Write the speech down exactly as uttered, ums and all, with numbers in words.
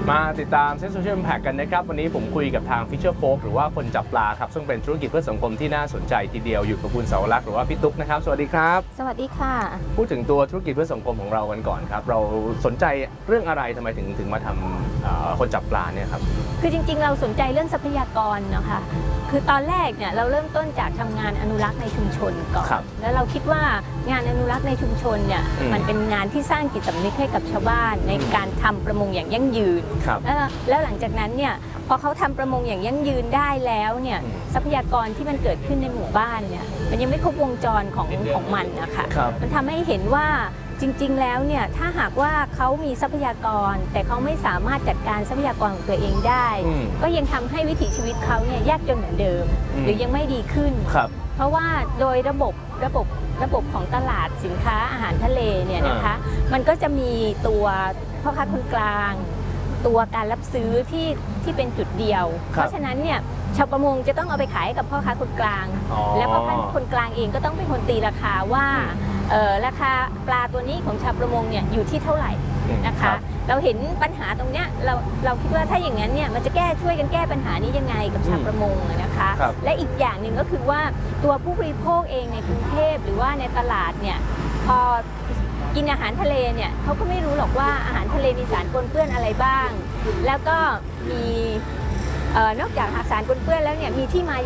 มาติดตามเซ็ตโซเชียล Impact กันนะครับวันนี้ผมคุยกับทาง Fisher Folk หรือว่าคนจับปลาครับซึ่งเป็นธุรกิจเพื่อสังคมที่น่าสนใจทีเดียวอยู่กับคุณเสาวรักษ์หรือว่าพี่ตุ๊กนะครับสวัสดีครับสวัสดีค่ะพูดถึงตัวธุรกิจเพื่อสังคมของเรากันก่อนครับเราสนใจเรื่องอะไรทำไมถึงถึงมาทำคนจับปลาเนี่ยครับคือจริงๆเราสนใจเรื่องทรัพยากรนะคะคือตอนแรกเนี่ยเราเริ่มต้นจากทำงานอนุรักษ์ในชุมชนก่อนแล้วเราคิดว่างานอนุรักษ์ในชุมชนเนี่ยมันเป็นงานที่สร้างจิตสำนึกให้กับชาวบ้านในการทำประมงอย่างยั่งยืนแล้วหลังจากนั้นเนี่ยพอเขาทำประมงอย่างยั่งยืนได้แล้วเนี่ยทรัพยากรที่มันเกิดขึ้นในหมู่บ้านเนี่ยมันยังไม่ครบวงจรของของมันนะคะมันทำให้เห็นว่าจริงๆแล้วเนี่ยถ้าหากว่าเขามีทรัพยากรแต่เขาไม่สามารถจัดการทรัพยากรของตัวเองได้ก็ยังทำให้วิถีชีวิตเขาเนี่ยยากจนเหมือนเดิมหรือยังไม่ดีขึ้นเพราะว่าโดยระบบระบบระบบของตลาดสินค้าอาหารทะเลเนี่ยนะคะมันก็จะมีตัวพ่อค้าคนกลางตัวการรับซื้อที่ที่เป็นจุดเดียวเพราะฉะนั้นเนี่ยชาวประมงจะต้องเอาไปขายกับพ่อค้าคนกลางแล้วพ่อค้าคนกลางเองก็ต้องเป็นคนตีราคาว่าราคาปลาตัวนี้ของชาวประมงเนี่ยอยู่ที่เท่าไหร่นะคะเราเห็นปัญหาตรงเนี้ยเราเราคิดว่าถ้าอย่างนั้นเนี่ยมันจะแก้ช่วยกันแก้ปัญหานี้ยังไงกับชาวประมงนะคะและอีกอย่างหนึ่งก็คือว่าตัวผู้บริโภคเองในกรุงเทพหรือว่าในตลาดเนี่ยพอกินอาหารทะเลเนี่ยเขาก็ไม่รู้หรอกว่าอาหารทะเลมีสารปนเปื้อนอะไรบ้างแล้วก็มีนอกจากสารปนเปื้อนแล้วเนี่ยมีที่มา